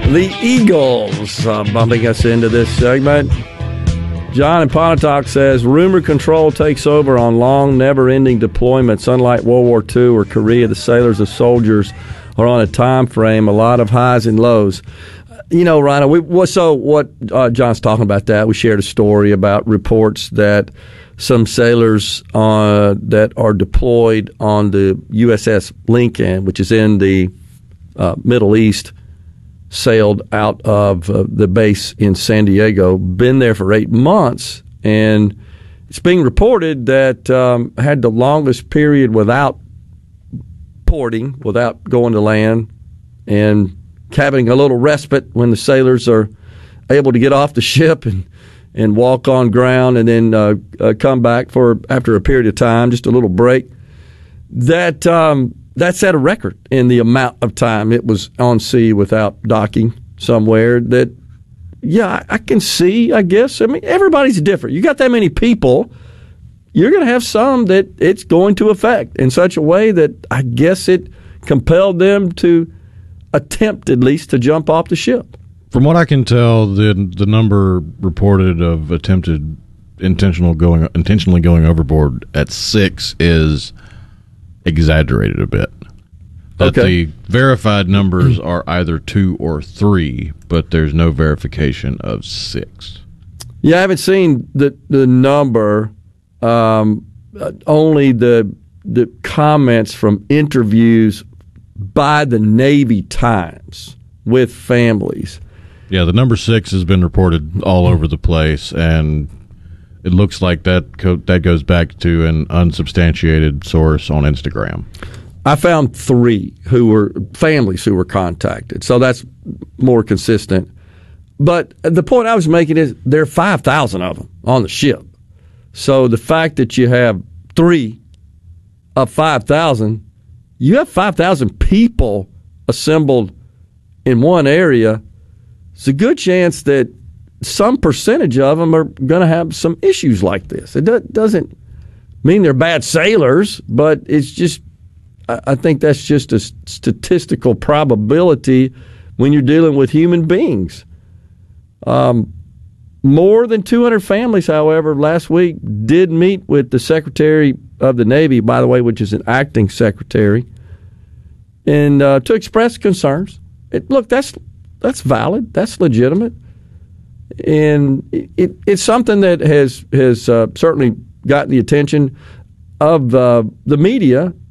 The Eagles bumping us into this segment. John in Pontotoc says, rumor control takes over on long, never-ending deployments. Unlike World War II or Korea, the sailors and soldiers are on a time frame, a lot of highs and lows. You know, Rhino, what John's talking about that, we shared a story about reports that some sailors that are deployed on the USS Lincoln, which is in the Middle East, sailed out of the base in San Diego, been there for 8 months, and it's being reported that had the longest period without porting, without going to land, and having a little respite when the sailors are able to get off the ship and walk on ground and then come back after a period of time, just a little break. That set a record in the amount of time it was on sea without docking somewhere. That, yeah, I can see, I guess. I mean, everybody's different. You got that many people, you're going to have some that it's going to affect in such a way that I guess it compelled them to attempt at least to jump off the ship. From what I can tell, the number reported of intentionally going overboard at 6 is exaggerated a bit. That the verified numbers are either 2 or 3, but there's no verification of 6. Yeah, I haven't seen the number. Only the comments from interviews by the Navy Times with families. Yeah, the number 6 has been reported all over the place, and it looks like that goes back to an unsubstantiated source on Instagram. I found 3 families who were contacted, so that's more consistent. But the point I was making is there are 5,000 of them on the ship. So the fact that you have 3 of 5,000, you have 5,000 people assembled in one area. It's a good chance that some percentage of them are going to have some issues like this. It doesn't mean they're bad sailors, but it's just, I think that's just a statistical probability when you're dealing with human beings. More than 200 families, however, last week did meet with the Secretary of the Navy, by the way, which is an acting secretary, and to express concerns. Look, that's valid. That's legitimate. And it's something that has certainly gotten the attention of the media